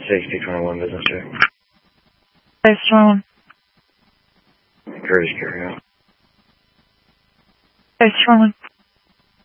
6221 business check. Thanks, 21. Curtis carry out. Thanks, 21.